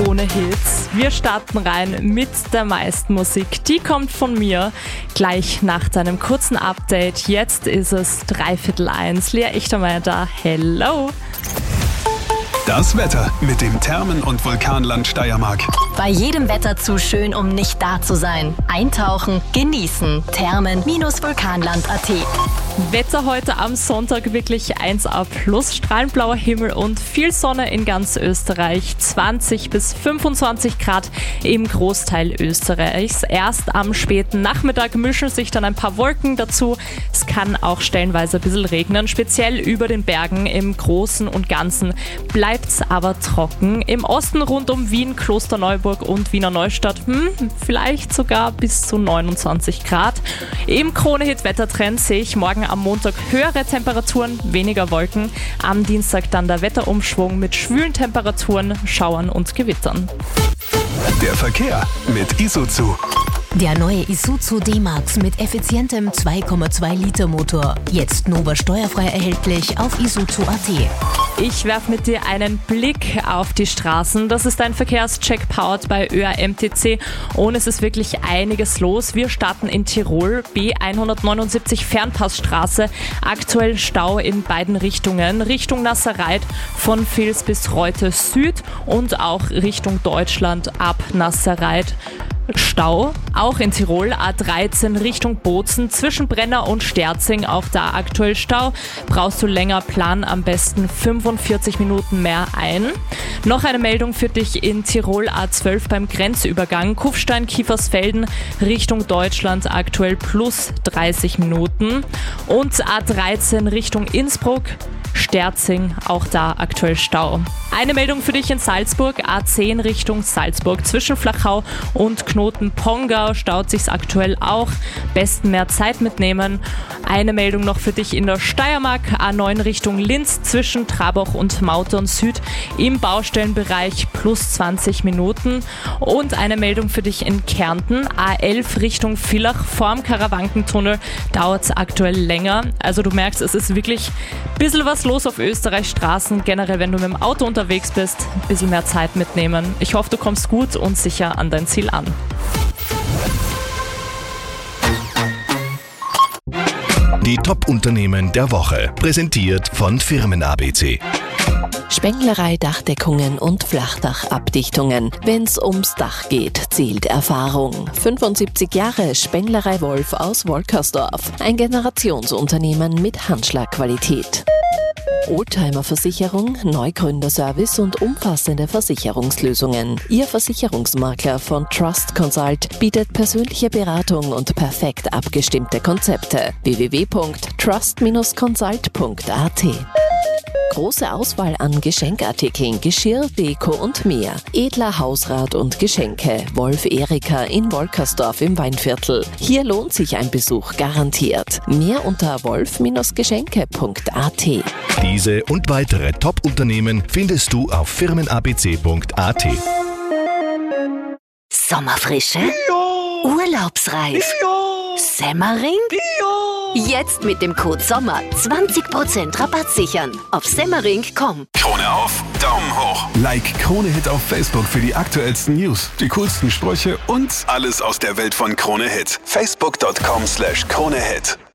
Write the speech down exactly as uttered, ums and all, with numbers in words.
Krone Hits. Wir starten rein mit der meisten Musik. Die kommt von mir gleich nach deinem kurzen Update. Jetzt ist es dreiviertel eins. Lea Echtermeier da. Hello! Das Wetter mit dem Thermen- und Vulkanland Steiermark. Bei jedem Wetter zu schön, um nicht da zu sein. Eintauchen, genießen. Thermen Vulkanland Punkt a t. Wetter heute am Sonntag wirklich eins A plus, strahlend blauer Himmel und viel Sonne in ganz Österreich. zwanzig bis fünfundzwanzig Grad im Großteil Österreichs. Erst am späten Nachmittag mischen sich dann ein paar Wolken dazu. Es kann auch stellenweise ein bisschen regnen, speziell über den Bergen. Im Großen und Ganzen bleibt es aber trocken. Im Osten rund um Wien, Klosterneuburg und Wiener Neustadt hm, vielleicht sogar bis zu neunundzwanzig Grad. Im Krone-Hit-Wettertrend sehe ich morgen am Montag höhere Temperaturen, weniger Wolken. Am Dienstag dann der Wetterumschwung mit schwülen Temperaturen, Schauern und Gewittern. Der Verkehr mit Isuzu. Der neue Isuzu D-Max mit effizientem zwei Komma zwei Liter Motor. Jetzt Nova steuerfrei erhältlich auf isuzu Punkt a t. Ich werfe mit dir einen Blick auf die Straßen. Das ist ein Verkehrscheck powered bei Ö A M T C und es ist wirklich einiges los. Wir starten in Tirol, B hundertneunundsiebzig Fernpassstraße. Aktuell Stau in beiden Richtungen. Richtung Nasserreit von Vils bis Reute Süd und auch Richtung Deutschland ab Nasserreit. Stau, auch in Tirol, A dreizehn Richtung Bozen, zwischen Brenner und Sterzing, auch da aktuell Stau. Brauchst du länger, plan am besten fünfundvierzig Minuten mehr ein. Noch eine Meldung für dich in Tirol, A zwölf beim Grenzübergang, Kufstein-Kiefersfelden Richtung Deutschland, aktuell plus dreißig Minuten. Und A dreizehn Richtung Innsbruck, Sterzing, auch da aktuell Stau. Eine Meldung für dich in Salzburg, A zehn Richtung Salzburg, zwischen Flachau und Knoten-Pongau staut sich's aktuell auch. Besten mehr Zeit mitnehmen. Eine Meldung noch für dich in der Steiermark, A neun Richtung Linz, zwischen Trabach und Mautern Süd im Baustellenbereich plus zwanzig Minuten. Und eine Meldung für dich in Kärnten, A elf Richtung Villach, vorm Karawankentunnel dauert's aktuell länger. Also du merkst, es ist wirklich ein bisschen was los auf Österreichs Straßen. Generell, wenn du mit dem Auto unterwegs bist, ein bisschen mehr Zeit mitnehmen. Ich hoffe, du kommst gut und sicher an dein Ziel an. Die Top-Unternehmen der Woche, präsentiert von Firmen A B C. Spenglerei, Dachdeckungen und Flachdachabdichtungen. Wenn's ums Dach geht, zählt Erfahrung. fünfundsiebzig Jahre Spenglerei Wolf aus Wolkersdorf. Ein Generationsunternehmen mit Handschlagqualität. Oldtimer-Versicherung, Neugründerservice und umfassende Versicherungslösungen. Ihr Versicherungsmakler von Trust Consult bietet persönliche Beratung und perfekt abgestimmte Konzepte. w w w punkt trust dash consult punkt a t. Große Auswahl an Geschenkartikeln, Geschirr, Deko und mehr. Edler Hausrat und Geschenke. Wolf Erika in Wolkersdorf im Weinviertel. Hier lohnt sich ein Besuch garantiert. Mehr unter wolf dash geschenke punkt a t. Diese und weitere Top-Unternehmen findest du auf firmen a b c punkt a t. Sommerfrische? Ja. Urlaubsreif? Ja. Semmering? Ja. Jetzt mit dem Code SOMMER zwanzig Prozent Rabatt sichern. Auf semmering punkt com. Krone auf, Daumen hoch. Like Krone Hit auf Facebook für die aktuellsten News, die coolsten Sprüche und alles aus der Welt von Krone Hit. facebook punkt com slash Krone Hit.